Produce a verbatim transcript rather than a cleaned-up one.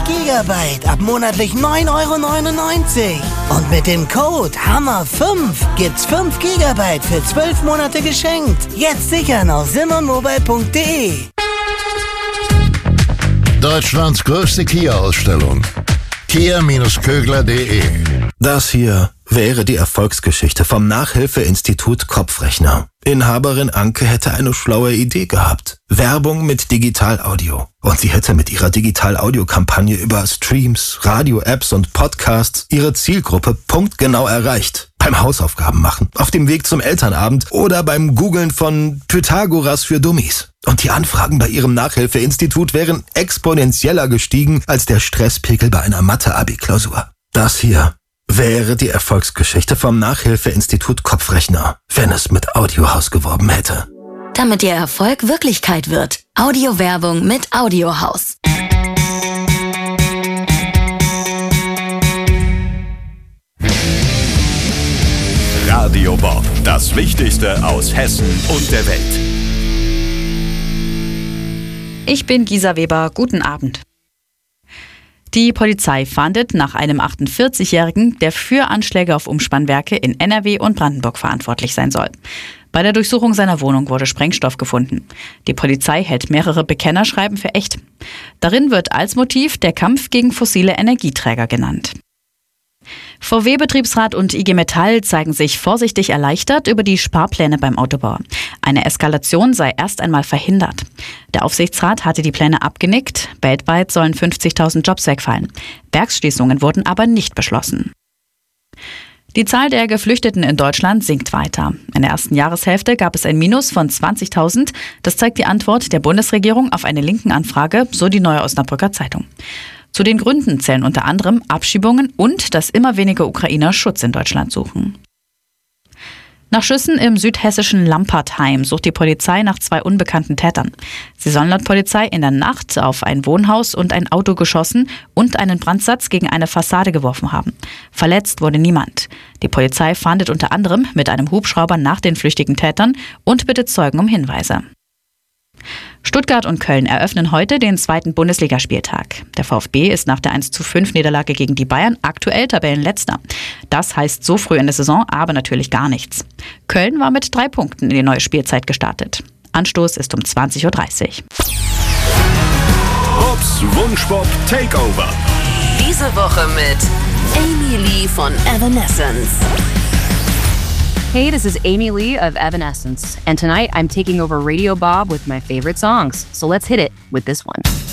Gigabyte ab monatlich neun Euro neunundneunzig. Und mit dem Code Hammer fünf gibt's fünf Gigabyte für zwölf Monate geschenkt. Jetzt sichern auf simmermobile punkt de. Deutschlands größte Kia-Ausstellung. Kia-Kögler punkt de. Das hier wäre die Erfolgsgeschichte vom Nachhilfeinstitut Kopfrechner. Inhaberin Anke hätte eine schlaue Idee gehabt. Werbung mit Digital-Audio. Und sie hätte mit ihrer Digital-Audio-Kampagne über Streams, Radio-Apps und Podcasts ihre Zielgruppe punktgenau erreicht. Beim Hausaufgaben machen, auf dem Weg zum Elternabend oder beim Googlen von Pythagoras für Dummies. Und die Anfragen bei ihrem Nachhilfeinstitut wären exponentieller gestiegen als der Stresspegel bei einer Mathe-Abi-Klausur. Das hier wäre die Erfolgsgeschichte vom Nachhilfeinstitut Kopfrechner, wenn es mit Audiohaus geworben hätte. Damit Ihr Erfolg Wirklichkeit wird. Audiowerbung mit Audiohaus. Radio Bob, das Wichtigste aus Hessen und der Welt. Ich bin Gisa Weber, guten Abend. Die Polizei fahndet nach einem achtundvierzigjährigen, der für Anschläge auf Umspannwerke in N R W und Brandenburg verantwortlich sein soll. Bei der Durchsuchung seiner Wohnung wurde Sprengstoff gefunden. Die Polizei hält mehrere Bekennerschreiben für echt. Darin wird als Motiv der Kampf gegen fossile Energieträger genannt. V W-Betriebsrat und I G Metall zeigen sich vorsichtig erleichtert über die Sparpläne beim Autobauer. Eine Eskalation sei erst einmal verhindert. Der Aufsichtsrat hatte die Pläne abgenickt. Weltweit sollen fünfzigtausend Jobs wegfallen. Werksschließungen wurden aber nicht beschlossen. Die Zahl der Geflüchteten in Deutschland sinkt weiter. In der ersten Jahreshälfte gab es ein Minus von zwanzigtausend. Das zeigt die Antwort der Bundesregierung auf eine linken Anfrage, so die Neue Osnabrücker Zeitung. Zu den Gründen zählen unter anderem Abschiebungen und dass immer weniger Ukrainer Schutz in Deutschland suchen. Nach Schüssen im südhessischen Lampertheim sucht die Polizei nach zwei unbekannten Tätern. Sie sollen laut Polizei in der Nacht auf ein Wohnhaus und ein Auto geschossen und einen Brandsatz gegen eine Fassade geworfen haben. Verletzt wurde niemand. Die Polizei fahndet unter anderem mit einem Hubschrauber nach den flüchtigen Tätern und bittet Zeugen um Hinweise. Stuttgart und Köln eröffnen heute den zweiten Bundesligaspieltag. Der VfB ist nach der eins zu fünf Niederlage gegen die Bayern aktuell Tabellenletzter. Das heißt so früh in der Saison aber natürlich gar nichts. Köln war mit drei Punkten in die neue Spielzeit gestartet. Anstoß ist um zwanzig Uhr dreißig. Bobs Wunschbob Takeover. Diese Woche mit Amy Lee von Evanescence. Hey, this is Amy Lee of Evanescence, and tonight I'm taking over Radio Bob with my favorite songs. So let's hit it with this one.